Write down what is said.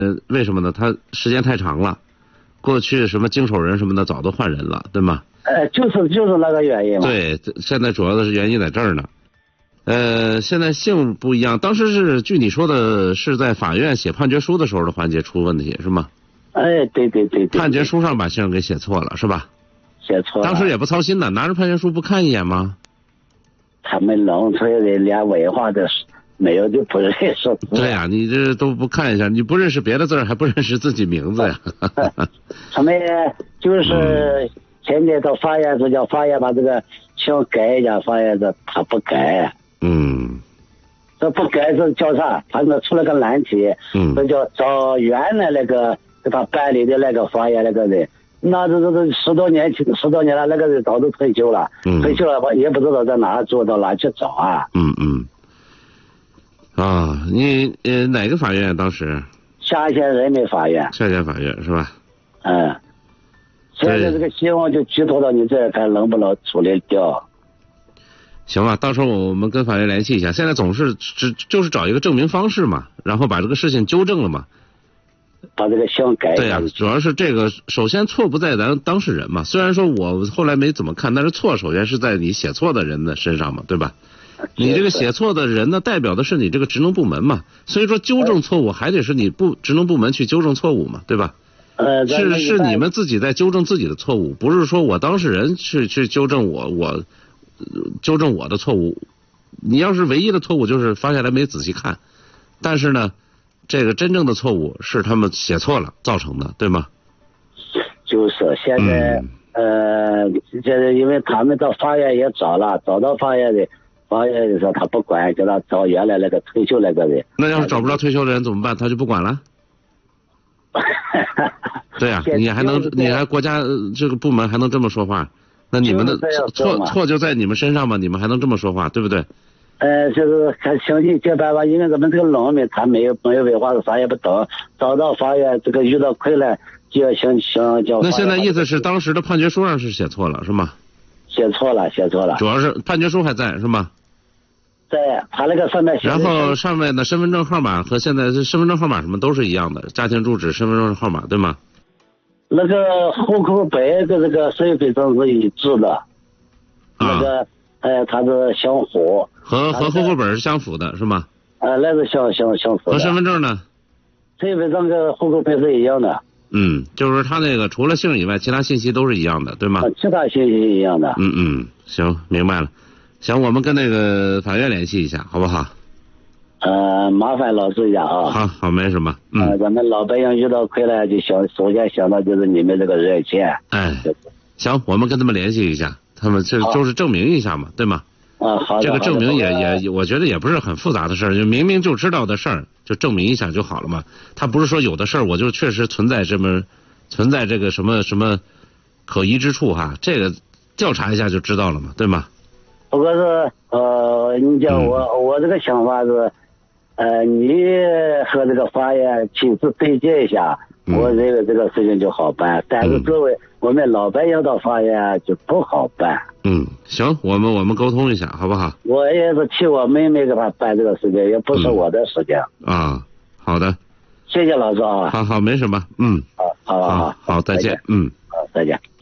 为什么呢？他时间太长了，过去什么经手人什么的早都换人了，对吗？ 就是那个原因嘛。 对，现在主要的是原因在这儿呢。现在姓不一样，当时是据你说的是在法院写判决书的时候的环节出问题是吗？ 对， 判决书上把姓给写错了是吧？ 写错了。 当时也不操心的，拿着判决书不看一眼吗？ 他们农村人连文化都没有，就不认识字。 对呀，你这都不看一下，你不认识别的字儿，还不认识自己名字呀？ 他们就是现在到法院是叫法院把这个姓改一下，法院这他不改。这不改是叫啥？他那出了个难题。这叫找原来那个给他办理的那个法院那个人，那这10多年了，那个人早都退休了。退休了也不知道在哪住，到哪去找啊？ 你哪个法院当时？ 下县人民法院。 下县法院是吧？ 现在这个希望就寄托到你这儿，看能不能处理掉。 行吧，到时候我们跟法院联系一下。现在总是就是找一个证明方式嘛，然后把这个事情纠正了嘛。 把这个姓改。 对呀，主要是这个，首先错不在咱当事人嘛。虽然说我后来没怎么看，但是错首先是在你写错的人的身上嘛，对吧？你这个写错的人呢，代表的是你这个职能部门嘛，所以说纠正错误还得是你职能部门去纠正错误嘛，对吧？是你们自己在纠正自己的错误，不是说我当事人去纠正我纠正我的错误。你要是唯一的错误就是发下来没仔细看，但是呢，这个真正的错误是他们写错了造成的，对吗？ 就是现在现在因为他们到法院也找到法院的说他不管，叫他找原来那个退休那个人。 那要是找不着退休的人怎么办？他就不管了？对呀，你还国家这个部门还能这么说话？那你们的错就在你们身上吗？你们还能这么说话，对不对？ 就是看行情这办法，因为咱们这个农民他没有文化，啥也不懂，找到法院这个遇到困难就要行叫。 那现在意思是当时的判决书上是写错了是吗？ 写错了。 主要是判决书还在是吗？ 在，他那个上面写。 然后上面的身份证号码和现在是身份证号码什么都是一样的，家庭住址、身份证号码对吗？ 那个户口本跟这个身份证是一致的。那个它是相符。 和户口本是相符的是吗？ 那是相符的。 和身份证呢？ 身份证跟户口本是一样的。 就是他那个除了姓以外，其他信息都是一样的，对吗？ 其他信息一样的。 行，明白了。行，我们跟那个法院联系一下，好不好？ 麻烦老师一下啊。 好，没什么。 咱们老百姓遇到困难就首先想到就是你们这个热线。 行，我们跟他们联系一下，他们就是证明一下嘛，对吗？ 好的。 这个证明也我觉得也不是很复杂的事儿，就明明就知道的事儿，就证明一下就好了嘛。他不是说有的事儿我就确实存在这个什么可疑之处哈，这个调查一下就知道了嘛，对吗？ 不过是你叫我这个想法是，你和这个法院亲自对接一下，我认为这个事情就好办。但是作为我们老百姓到法院就不好办。 行，我们沟通一下，好不好？ 我也是替我妹妹给她办这个事情，也不是我的事情。 好的。 谢谢老师啊。 好，没什么。 好， 再见。 再见。